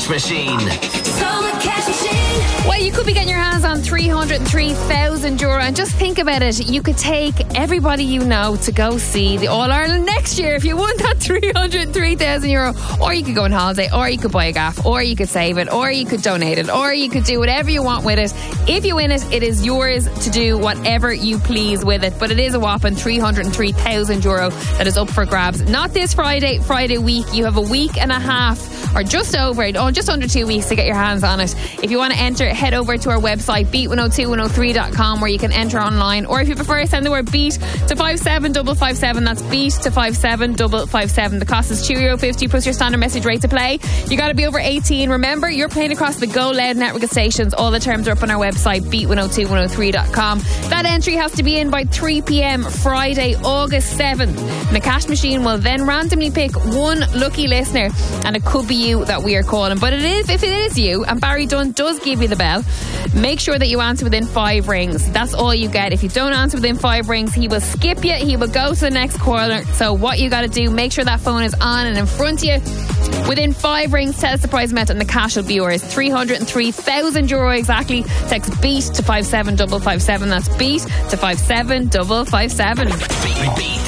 Machine. Summer Cash Machine. Well, you could be getting your hands on €303,000, and just think about it. You could take everybody you know to go see the All-Ireland next year if you won that €303,000. Or you could go on holiday, or you could buy a gaff, or you could save it, or you could donate it, or you could do whatever you want with it. If you win it, it is yours to do whatever you please with it. But it is a whopping €303,000 that is up for grabs. Not this Friday week. You have a week and a half, or just under 2 weeks to get your hands on it. If you want to enter, head over to our website, beat102103.com, where you can enter online. Or if you prefer, send the word beat to 57557. That's beat to 57557. The cost is €2.50 plus your standard message rate to play. You got to be over 18. Remember, you're playing across the Go Loud network of stations. All the terms are up on our website, beat102103.com. That entry has to be in by 3 p.m. Friday, August 7th. And the cash machine will then randomly pick one lucky listener, and it could be you that we are calling. But if it is you, and Barry Dunn does give you the bell, make sure that you answer within 5 rings. That's all you get. If you don't answer within 5 rings, he will skip you. He will go to the next caller. So what you got to do, make sure that phone is on and in front of you. Within 5 rings, tell us the prize amount, and the cash will be yours. €303,000 exactly. Text BEAT to 57557. That's BEAT to 57557. Beat